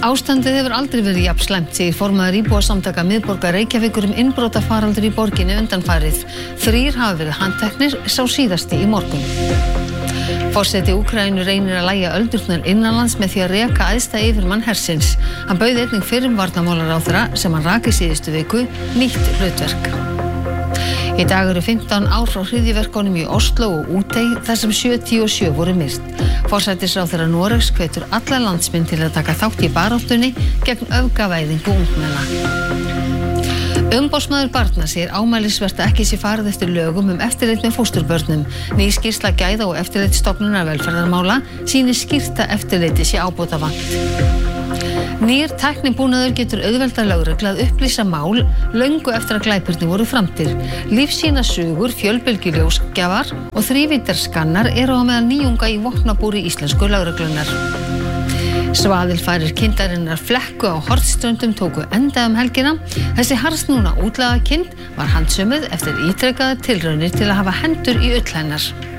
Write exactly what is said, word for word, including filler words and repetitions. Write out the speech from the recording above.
Ástandið hefur aldrei verið jafn slæmt, segir formaður íbúasamtaka miðborgar Reykjavíkur um innbrotafaraldur í borginni undanfarið. Þrír hafa verið handteknir, sá síðasti í morgun. Forseti Úkraínu reynir að lægja öldurnar innanlands með því að reka æðsta yfirmann hersins. Hann bauð einnig fyrrum varnarmálaráðherra, sem hann rak í síðustu viku, nýtt hlutverk. Í dag eru fimmtán ár frá hryðjuverkunum í Oslo og Útey, þar sem sjötíu og sjö voru myrt. Forsætisráðherra Noregs hvetur alla landsmenn til að taka þátt í baráttunni gegn öfgavæðingu ungmenna. Umboðsmaður barna segir ámælisvert að ekki sé farið eftir lögum um eftirlit með fósturbörnum. Ný skýrsla Gæða- og eftirlitsstofnunar velferðarmála sýnir skýrt að eftirliti sé ábótavant. Nýr tæknibúnaður getur auðvelda lögreglu að upplýsa mál löngu eftir að glæpirnir voru framdir. Lífsýnasugur, fjölbylgjuljósgjafar og þrívíddarskannar eru á meðal nýjunga í vopnabúri íslensku lögreglunar. Svaðilfærir kindarinnar Flekku á Hornströndum tóku enda um helgina. Þessi harðsnúna útlaga kind var handsömuð eftir ítrekaðar tilraunir til að hafa hendur í ull hennar.